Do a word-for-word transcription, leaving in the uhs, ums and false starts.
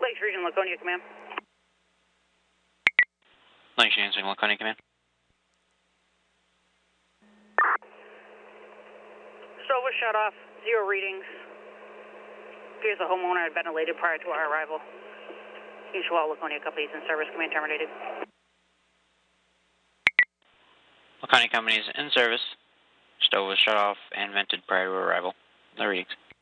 Lakes Region, Laconia Command. Lakes Region, Laconia Command. Stove was shut off, zero readings. Appears the homeowner had ventilated prior to our arrival. Usual Laconia companies in service, command terminated. Laconia company is in service. Stove was shut off and vented prior to arrival. No readings.